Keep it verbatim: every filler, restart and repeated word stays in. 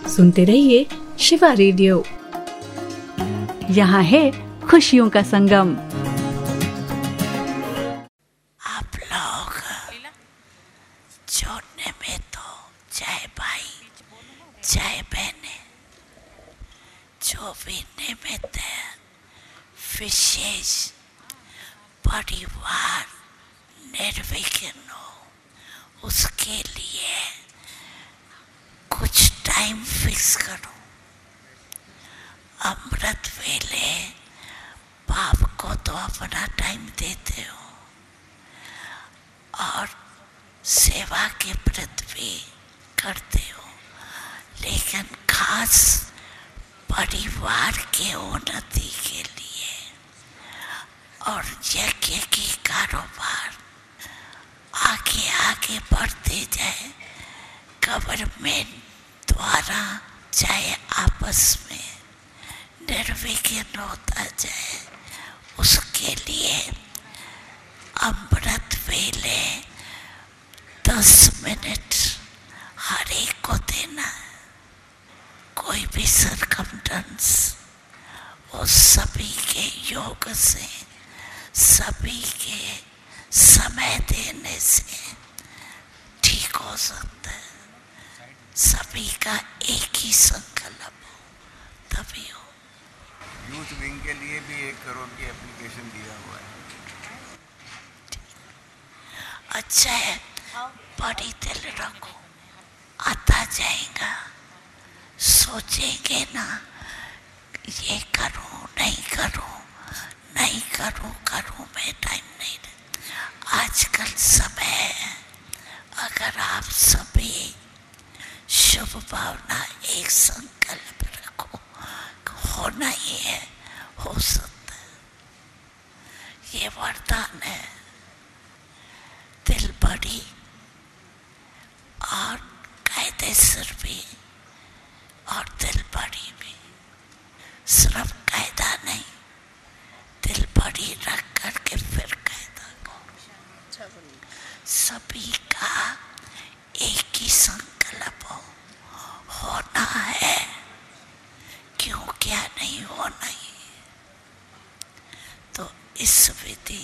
सुनते रहिए शिवा रेडियो। यहाँ है खुशियों का संगम। आप लोग जोड़ने में तो चाहे भाई चाहे बहने जो भी निमित्त है, विशेष परिवार निर्विघ्न हो, उसके लिए कुछ टाइम फिक्स करो। अमृत वेले बाप को तो अपना टाइम देते हो और सेवा के प्रति भी करते हो, लेकिन खास परिवार के उन्नति के लिए और यज्ञ की कारोबार आगे आगे बढ़ते जाए, गवर्नमेंट द्वारा चाहे आपस में निर्विघ्न होता जाए, उसके लिए अमृत वेले दस मिनट हर एक को देना है। कोई भी सरकमस्टेंस, वो सभी के योग से, सभी के समय देने से ठीक हो सकता है। सभी का एक ही संकल्प हो तभी हो। यूथ विंग के लिए भी एक करोड़ की एप्लीकेशन दिया हुआ है। अच्छा है, बड़ी दिल रखो, आता जाएगा। सोचेंगे ना ये करूं नहीं करूं, नहीं करूं करूं में टाइम नहीं रहता। आजकल समय है, अगर आप सभी शुभ भावना एक संकल्प रखो, होना ही है, हो सकता है। ये वरदान है। दिल बड़ी और कायदेसर भी और दिल बड़ी भी, सिर्फ कायदा नहीं, दिल बड़ी रख करके फिर कायदा को। सभी का एक ही संकल्प हो, होना है, क्यों क्या नहीं होना ही। तो इस विधि